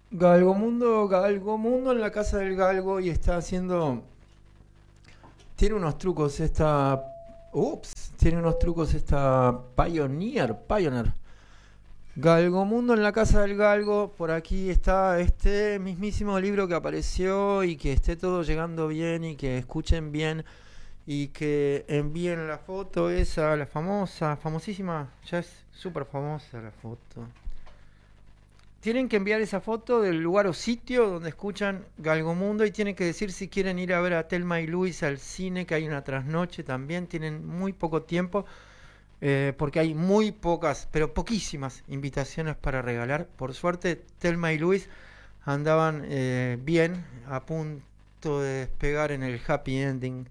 Galgomundo en la casa del Galgo y está haciendo. Tiene unos trucos esta. Ups, tiene unos trucos esta Pioneer. Galgomundo en la casa del Galgo. Por aquí está este mismísimo libro que apareció y que esté todo llegando bien y que escuchen bien y que envíen la foto esa, la famosísima, ya es súper famosa la foto. Tienen que enviar esa foto del lugar o sitio donde escuchan Galgomundo y tienen que decir si quieren ir a ver a Thelma y Luis al cine, que hay una trasnoche también. Tienen muy poco tiempo porque hay muy pocas, pero poquísimas invitaciones para regalar. Por suerte, Thelma y Luis andaban bien, a punto de despegar en el happy ending.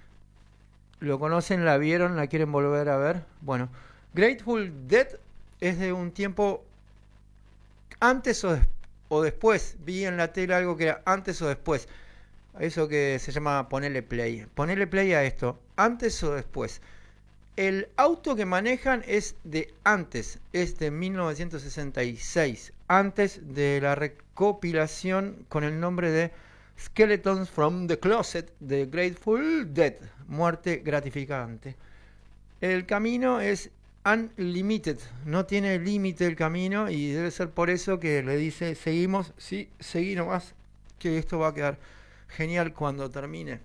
¿Lo conocen? ¿La vieron? ¿La quieren volver a ver? Bueno, Grateful Dead es de un tiempo antes o después. Vi en la tele algo que era antes o después. Eso que se llama ponerle play. Ponerle play a esto. Antes o después. El auto que manejan es de antes. Es de 1966. Antes de la recopilación con el nombre de Skeletons from the Closet de Grateful Dead. Muerte gratificante. El camino es unlimited, no tiene límite el camino y debe ser por eso que le dice seguimos, sí, seguí nomás, que esto va a quedar genial cuando termine.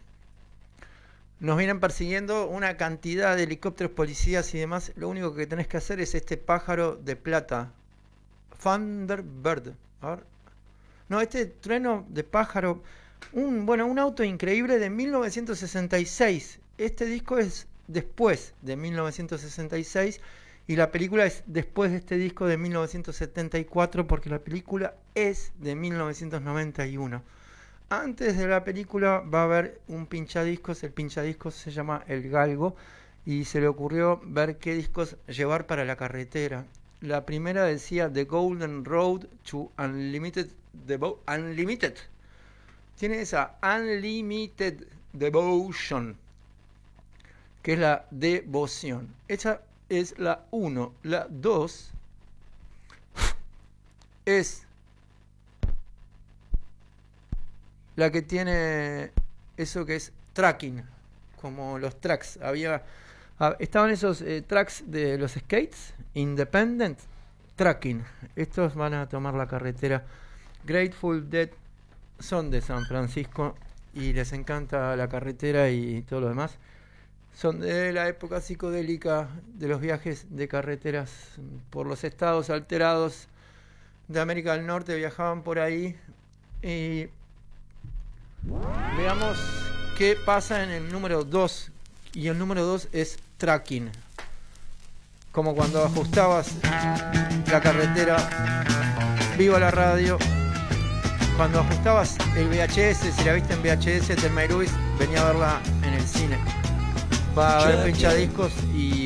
Nos vienen persiguiendo una cantidad de helicópteros, policías y demás. Lo único que tenés que hacer es este pájaro de plata, Thunderbird. A ver. No, este trueno de pájaro, un auto increíble de 1966. Este disco es después de 1966 y la película es después de este disco de 1974 porque la película es de 1991. Antes de la película va a haber un pinchadiscos, el pinchadiscos se llama El Galgo y se le ocurrió ver qué discos llevar para la carretera. La primera decía The Golden Road to Unlimited Unlimited. Tiene esa Unlimited Devotion, que es la devoción. Esa es la 1. La 2 es la que tiene eso que es tracking, como los tracks. Estaban esos tracks de los skates, independent, tracking. Estos van a tomar la carretera. Grateful Dead son de San Francisco y les encanta la carretera y todo lo demás. Son de la época psicodélica de los viajes de carreteras por los estados alterados de América del Norte. Viajaban por ahí y veamos qué pasa en el número 2. Y el número 2 es tracking. Como cuando ajustabas la carretera, viva la radio. Cuando ajustabas el VHS, si la viste en VHS, Thelma y Luis, venía a verla en el cine. Va a haber pinchadiscos y